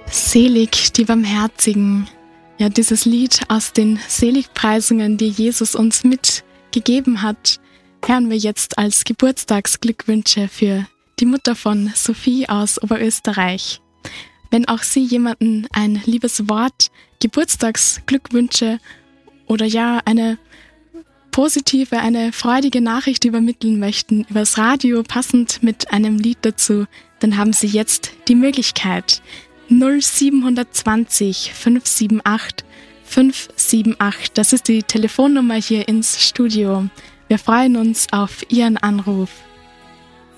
Selig die Barmherzigen. Ja, dieses Lied aus den Seligpreisungen, die Jesus uns mitgegeben hat, hören wir jetzt als Geburtstagsglückwünsche für die Mutter von Sophie aus Oberösterreich. Wenn auch Sie jemanden ein liebes Wort, Geburtstagsglückwünsche oder ja eine positive, eine freudige Nachricht übermitteln möchten übers Radio, passend mit einem Lied dazu, dann haben Sie jetzt die Möglichkeit. 0720 578 578, das ist die Telefonnummer hier ins Studio. Wir freuen uns auf Ihren Anruf.